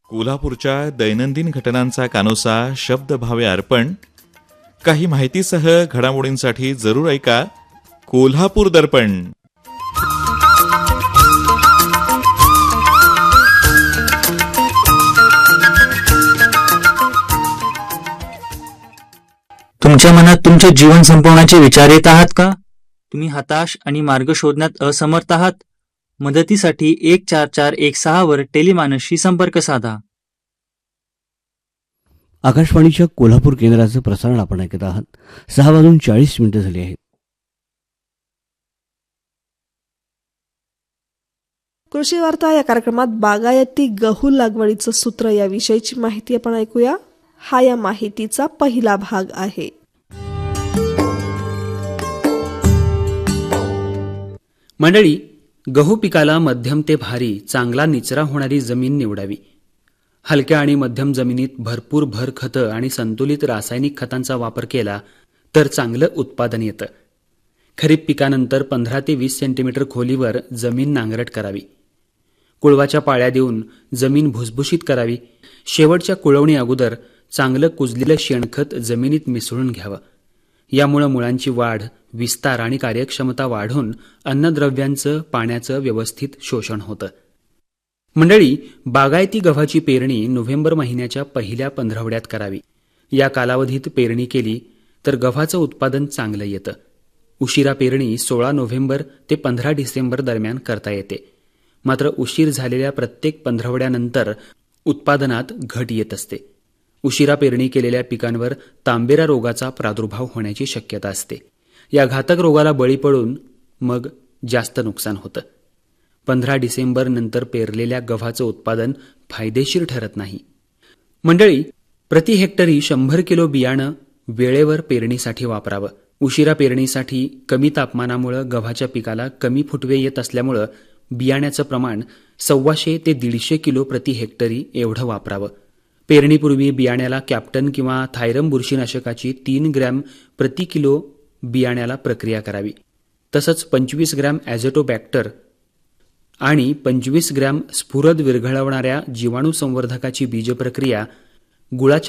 कोल्हापूरच्या दैनंदिन घटनांचा कानोसा शब्दभावे अर्पण. काही माहितीसह घडामोडींसाठी जरूर ऐका कोल्हापूर दर्पण. तुमच्या मनात तुमचे जीवन संपवण्याचे विचार येत आहात का? तुम्ही हताश आणि मार्ग शोधण्यात असमर्थ आहात? मदतीसाठी 14416 वर टेलिमानसशी संपर्क साधा. आकाशवाणीच्या कोल्हापूर केंद्राचं प्रसारण आपण ऐकत आहात. 6:40 झाली आहेत. कृषी वार्ता या कार्यक्रमात बागायती गहू लागवडीचं सूत्र या विषयीची माहिती आपण ऐकूया. हा या माहितीचा पहिला भाग आहे. मंडळी, गहू पिकाला मध्यम ते भारी चांगला निचरा होणारी जमीन निवडावी. हलक्या आणि मध्यम जमिनीत भरपूर भर खतं आणि संतुलित रासायनिक खतांचा वापर केला तर चांगलं उत्पादन येतं. खरीप पिकानंतर 15 ते 20 सेंटीमीटर खोलीवर जमीन नांगरट करावी. कुळवाच्या पाळ्या देऊन जमीन भुसभुशीत करावी. शेवटच्या कुळवणी अगोदर चांगलं कुजलेलं शेणखत जमिनीत मिसळून घ्यावं. यामुळे मुळांची वाढ, विस्तार आणि कार्यक्षमता वाढून अन्नद्रव्यांचं, पाण्याचं व्यवस्थित शोषण होतं. मंडळी, बागायती गव्हाची पेरणी नोव्हेंबर महिन्याच्या पहिल्या पंधरवड्यात करावी. या कालावधीत पेरणी केली तर गव्हाचं उत्पादन चांगलं येतं. उशिरा पेरणी 16 नोव्हेंबर ते 15 डिसेंबर दरम्यान करता येते. मात्र उशीर झालेल्या प्रत्येक पंधरवड्यानंतर उत्पादनात घट येत असते. उशिरा पेरणी केलेल्या पिकांवर तांबेरा रोगाचा प्रादुर्भाव होण्याची शक्यता असते. या घातक रोगाला बळी पडून मग जास्त नुकसान होतं. 15 डिसेंबर नंतर पेरलेल्या गव्हाचं उत्पादन फायदेशीर ठरत नाही. मंडळी, प्रति हेक्टरी 100 किलो बियाणं वेळेवर पेरणीसाठी वापरावं. उशिरा पेरणीसाठी कमी तापमानामुळे गव्हाच्या पिकाला कमी फुटवे येत असल्यामुळे बियाण्याचं प्रमाण 125 ते 150 किलो प्रति हेक्टरी एवढं वापरावं. पेरणीपूर्वी बियाण्याला कॅप्टन किंवा थायरम बुरशीनाशकाची 3 ग्रॅम प्रति किलो बियाण्याला प्रक्रिया करावी. तसंच 25 ग्रॅम ॲझोटोबॅक्टर आणि 25 ग्रॅम स्फुरद विरघळवणाऱ्या जीवाणू संवर्धकाची बीजप्रक्रिया गुळाच्या